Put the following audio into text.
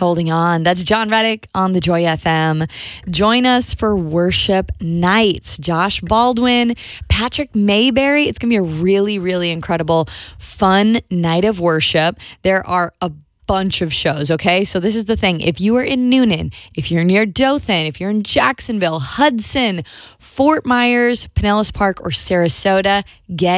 Holding On. That's John Reddick on the Joy FM. Join us for worship nights. Josh Baldwin, Patrick Mayberry. It's going to be a really, really incredible, fun night of worship. There are a bunch of shows, okay? So this is the thing. If you are in Noonan, if you're near Dothan, if you're in Jacksonville, Hudson, Fort Myers, Pinellas Park, or Sarasota, get